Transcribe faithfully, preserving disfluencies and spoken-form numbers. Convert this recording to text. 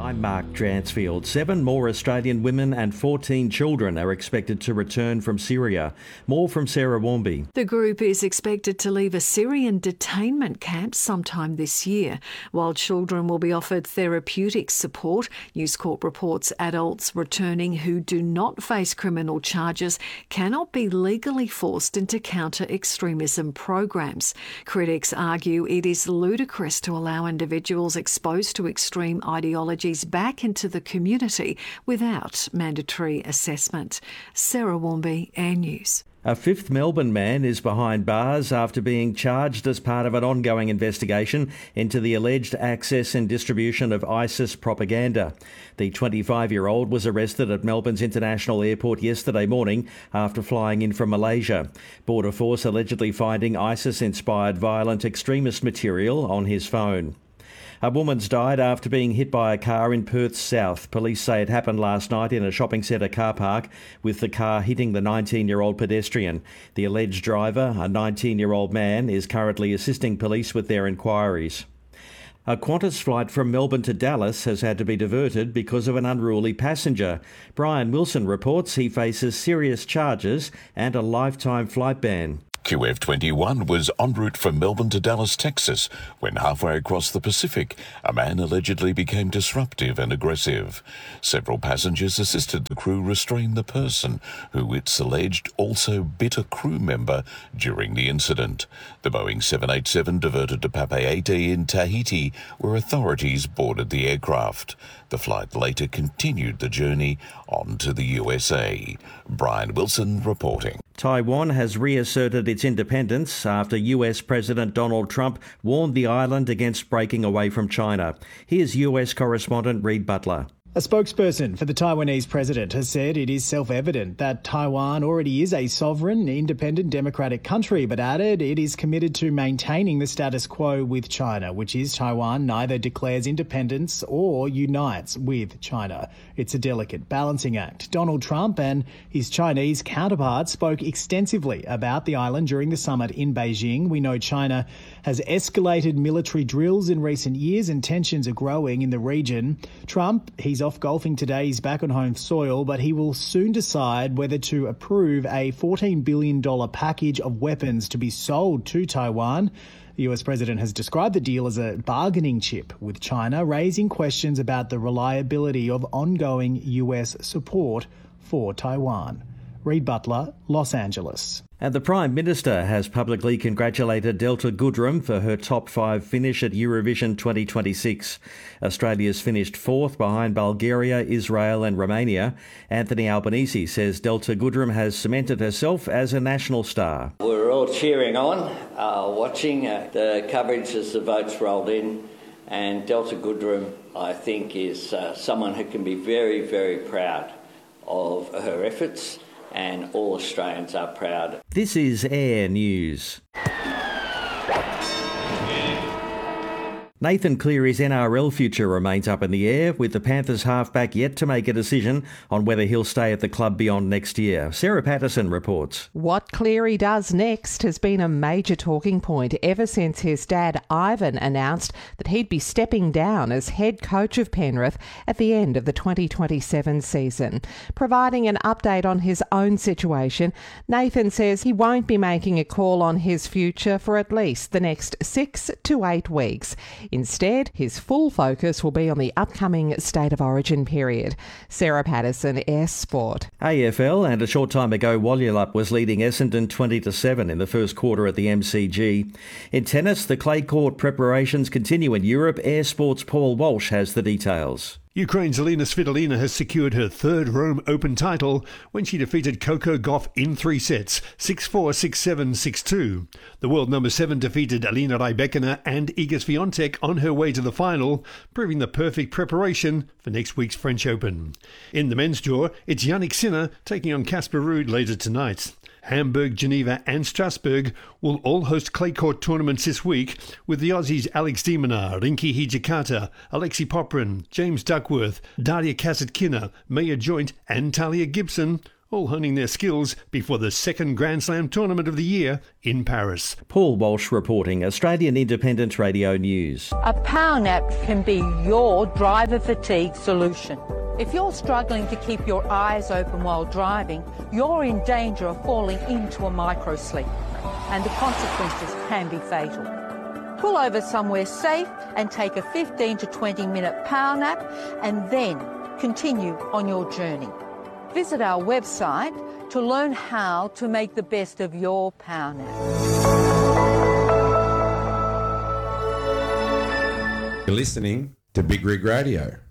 I'm Mark Dransfield. Seven more Australian women and fourteen children are expected to return from Syria. More from Sarah Warmby. The group is expected to leave a Syrian detainment camp sometime this year. While children will be offered therapeutic support, News Corp reports adults returning who do not face criminal charges cannot be legally forced into counter-extremism programs. Critics argue it is ludicrous to allow individuals exposed to extreme ideologies back into the community without mandatory assessment. Sarah Warmby, Air News. A fifth Melbourne man is behind bars after being charged as part of an ongoing investigation into the alleged access and distribution of ISIS propaganda. The twenty-five-year-old was arrested at Melbourne's International Airport yesterday morning after flying in from Malaysia. Border Force allegedly finding ISIS-inspired violent extremist material on his phone. A woman's died after being hit by a car in Perth's south. Police say it happened last night in a shopping centre car park, with the car hitting the nineteen-year-old pedestrian. The alleged driver, a nineteen-year-old man, is currently assisting police with their inquiries. A Qantas flight from Melbourne to Dallas has had to be diverted because of an unruly passenger. Brian Wilson reports he faces serious charges and a lifetime flight ban. Q F twenty-one was en route from Melbourne to Dallas, Texas, when halfway across the Pacific, a man allegedly became disruptive and aggressive. Several passengers assisted the crew restrain the person, who it's alleged also bit a crew member during the incident. The Boeing seven eighty-seven diverted to Papeete in Tahiti, where authorities boarded the aircraft. The flight later continued the journey on to the U S A. Brian Wilson reporting. Taiwan has reasserted its independence after U S President Donald Trump warned the island against breaking away from China. Here's U S correspondent Reid Butler. A spokesperson for the Taiwanese president has said it is self-evident that Taiwan already is a sovereign, independent, democratic country, but added it is committed to maintaining the status quo with China, which is Taiwan neither declares independence or unites with China. It's a delicate balancing act. Donald Trump and his Chinese counterpart spoke extensively about the island during the summit in Beijing. We know China has escalated military drills in recent years and tensions are growing in the region. Trump, he's off golfing today. He's back on home soil, but he will soon decide whether to approve a fourteen billion dollars package of weapons to be sold to Taiwan. The U S president has described the deal as a bargaining chip with China, raising questions about the reliability of ongoing U S support for Taiwan. Reid Butler, Los Angeles. And the Prime Minister has publicly congratulated Delta Goodrem for her top five finish at Eurovision twenty twenty-six. Australia's finished fourth behind Bulgaria, Israel and Romania. Anthony Albanese says Delta Goodrem has cemented herself as a national star. We're all cheering on, uh, watching uh, the coverage as the votes rolled in. And Delta Goodrem, I think, is uh, someone who can be very, very proud of her efforts. And all Australians are proud. This is Air News. Nathan Cleary's N R L future remains up in the air, with the Panthers halfback yet to make a decision on whether he'll stay at the club beyond next year. Sarah Patterson reports. What Cleary does next has been a major talking point ever since his dad Ivan announced that he'd be stepping down as head coach of Penrith at the end of the twenty twenty-seven season. Providing an update on his own situation, Nathan says he won't be making a call on his future for at least the next six to eight weeks. Instead, his full focus will be on the upcoming State of Origin period. Sarah Patterson, Air Sport. A F L, and a short time ago, Walyalup was leading Essendon twenty to seven in the first quarter at the M C G. In tennis, the clay court preparations continue in Europe. Air Sport's Paul Walsh has the details. Ukraine's Alina Svitolina has secured her third Rome Open title when she defeated Coco Gauff in three sets, six four, six seven, six two. The world number seven defeated Alina Rybakina and Iga Swiatek on her way to the final, proving the perfect preparation for next week's French Open. In the men's draw, it's Yannick Sinner taking on Casper Ruud later tonight. Hamburg, Geneva and Strasbourg will all host clay court tournaments this week, with the Aussies Alex de Minaur, Rinky Hijikata, Alexei Poprin, James Duckworth, Daria Kasatkina, Maya Joint and Talia Gibson all honing their skills before the second Grand Slam tournament of the year in Paris. Paul Walsh reporting, Australian Independent Radio News. A power nap can be your driver fatigue solution. If you're struggling to keep your eyes open while driving, you're in danger of falling into a microsleep, and the consequences can be fatal. Pull over somewhere safe and take a fifteen to twenty minute power nap, and then continue on your journey. Visit our website to learn how to make the best of your power nap. You're listening to Big Rig Radio.